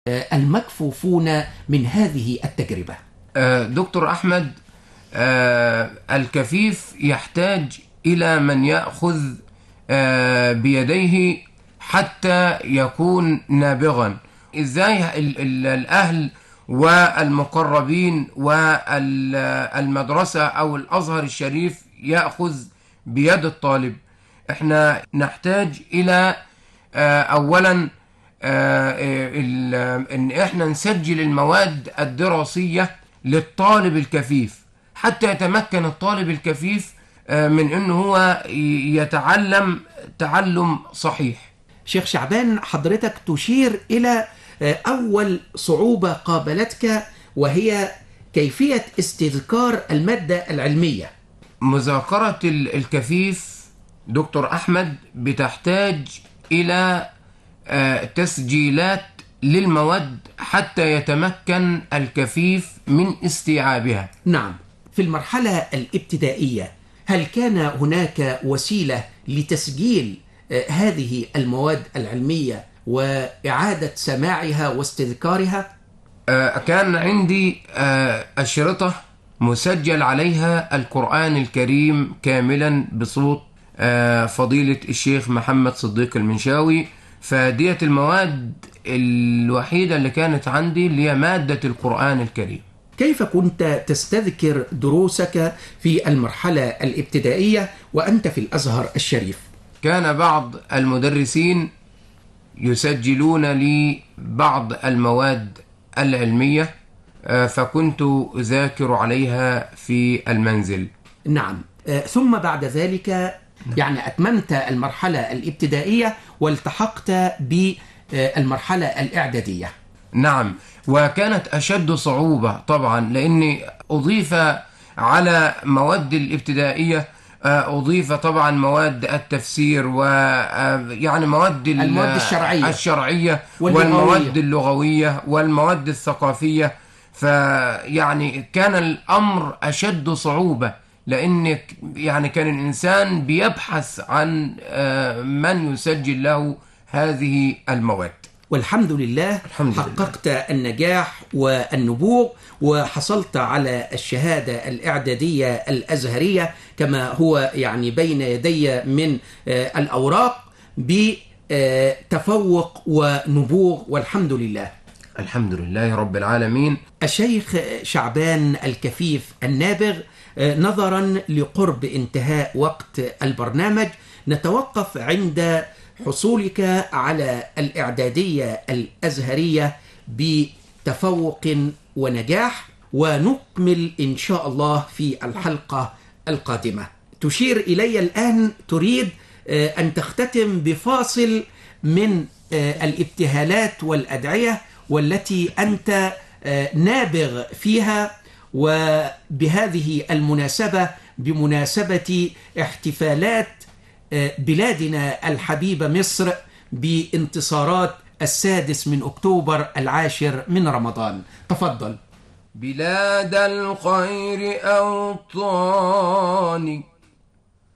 المكفوفون من هذه التجربة؟ دكتور أحمد، الكفيف يحتاج إلى من يأخذ بيديه حتى يكون نابغا. إزاي الأهل والمقربين والمدرسة أو الأزهر الشريف يأخذ بيد الطالب؟ احنا نحتاج إلى أولا ان احنا نسجل المواد الدراسية للطالب الكفيف حتى يتمكن الطالب الكفيف من انه هو يتعلم تعلم صحيح. شيخ شعبان، حضرتك تشير الى اول صعوبة قابلتك، وهي كيفية استذكار المادة العلمية. مذاكرة الكفيف دكتور أحمد بتحتاج إلى تسجيلات للمواد حتى يتمكن الكفيف من استيعابها. نعم. في المرحلة الابتدائية هل كان هناك وسيلة لتسجيل هذه المواد العلمية وإعادة سماعها واستذكارها؟ كان عندي أشرطة مسجل عليها القرآن الكريم كاملا بصوت فضيلة الشيخ محمد صديق المنشاوي. فدية المواد الوحيدة اللي كانت عندي اللي هي مادة القرآن الكريم. كيف كنت تستذكر دروسك في المرحلة الابتدائية وأنت في الأزهر الشريف؟ كان بعض المدرسين يسجلون لي بعض المواد العلمية فكنت أذاكر عليها في المنزل. نعم. ثم بعد ذلك يعني أتممت المرحلة الابتدائية والتحقت بالمرحلة الإعدادية. نعم، وكانت أشد صعوبة طبعا لأن أضيف على مواد الابتدائية أضيف طبعا مواد التفسير ويعني المواد الشرعية والمواد اللغوية والمواد الثقافية. فيعني كان الأمر أشد صعوبة لأن يعني كان الإنسان بيبحث عن من يسجل له هذه المواد. والحمد لله حققت النجاح والنبوغ وحصلت على الشهادة الإعدادية الأزهرية كما هو يعني بين يدي من الأوراق بتفوق ونبوغ، والحمد لله. الحمد لله رب العالمين. الشيخ شعبان الكفيف النابغ، نظرا لقرب انتهاء وقت البرنامج نتوقف عند حصولك على الإعدادية الأزهرية بتفوق ونجاح، ونكمل إن شاء الله في الحلقة القادمة. تشير إلي الآن تريد أن تختتم بفاصل من الابتهالات والأدعية والتي أنت نابغ فيها، وبهذه المناسبة بمناسبة احتفالات بلادنا الحبيبة مصر بانتصارات 6 أكتوبر 10 من رمضان. تفضل. بلاد الخير أوطاني